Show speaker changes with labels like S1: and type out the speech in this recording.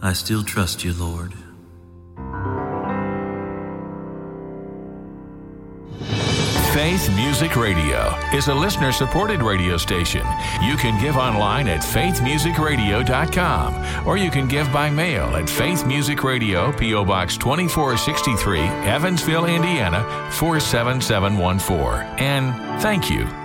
S1: I still trust you, Lord.
S2: Faith Music Radio is a listener-supported radio station. You can give online at faithmusicradio.com, or you can give by mail at Faith Music Radio, P.O. Box 2463, Evansville, Indiana, 47714. And thank you